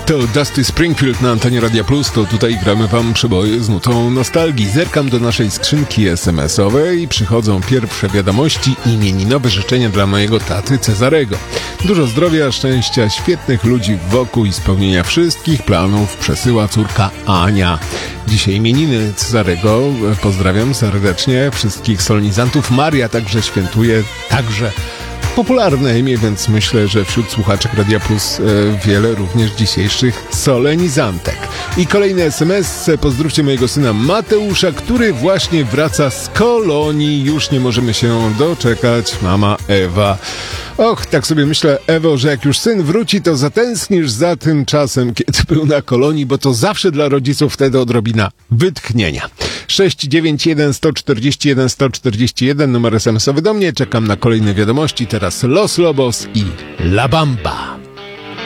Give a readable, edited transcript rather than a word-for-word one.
To Dusty Springfield na antenie Radia Plus, to tutaj gramy wam przeboje z nutą nostalgii. Zerkam do naszej skrzynki SMS-owej i przychodzą pierwsze wiadomości i imieninowe życzenia dla mojego taty Cezarego. Dużo zdrowia, szczęścia, świetnych ludzi wokół i spełnienia wszystkich planów przesyła córka Ania. Dzisiaj imieniny Cezarego. Pozdrawiam serdecznie wszystkich solenizantów. Maria także świętuje, także popularne imię, więc myślę, że wśród słuchaczek Radia Plus wiele również dzisiejszych solenizantek. I kolejny SMS. Pozdrówcie mojego syna Mateusza, który właśnie wraca z kolonii. Już nie możemy się doczekać. Mama Ewa. Och, tak sobie myślę, Ewo, że jak już syn wróci, to zatęsknisz za tym czasem, kiedy był na kolonii, bo to zawsze dla rodziców wtedy odrobina wytchnienia. 691 141 141, numer SMS-owy do mnie. Czekam na kolejne wiadomości. Teraz Los Lobos i La Bamba.